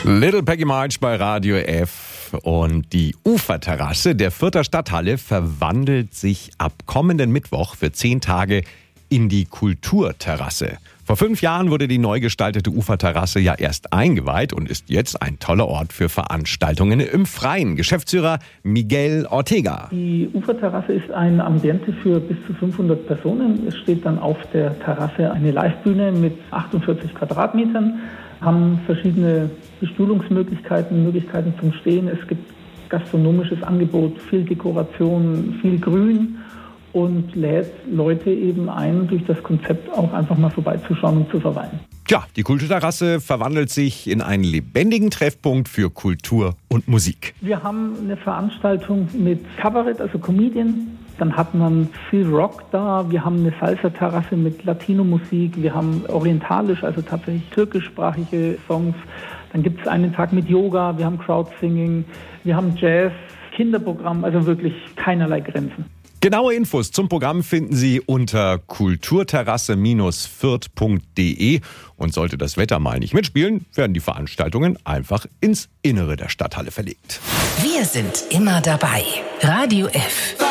Little Peggy March bei Radio F und die Uferterrasse der Fürther Stadthalle verwandelt sich ab kommenden Mittwoch für 10 Tage in die Kulturterrasse. Vor 5 Jahren wurde die neu gestaltete Uferterrasse ja erst eingeweiht und ist jetzt ein toller Ort für Veranstaltungen im Freien. Geschäftsführer Miguel Ortega. Die Uferterrasse ist ein Ambiente für bis zu 500 Personen. Es steht dann auf der Terrasse eine Livebühne mit 48 Quadratmetern, haben verschiedene Bestuhlungsmöglichkeiten, Möglichkeiten zum Stehen. Es gibt gastronomisches Angebot, viel Dekoration, viel Grün. Und lädt Leute eben ein, durch das Konzept auch einfach mal vorbeizuschauen und zu verweilen. Ja, die Kulturterrasse verwandelt sich in einen lebendigen Treffpunkt für Kultur und Musik. Wir haben eine Veranstaltung mit Kabarett, also Comedian. Dann hat man viel Rock da. Wir haben eine Salsa-Terrasse mit Latino-Musik. Wir haben orientalisch, also tatsächlich türkischsprachige Songs. Dann gibt es einen Tag mit Yoga. Wir haben Crowdsinging. Wir haben Jazz, Kinderprogramm, also wirklich keinerlei Grenzen. Genaue Infos zum Programm finden Sie unter kulturterrasse-fürth.de. Und sollte das Wetter mal nicht mitspielen, werden die Veranstaltungen einfach ins Innere der Stadthalle verlegt. Wir sind immer dabei. Radio F.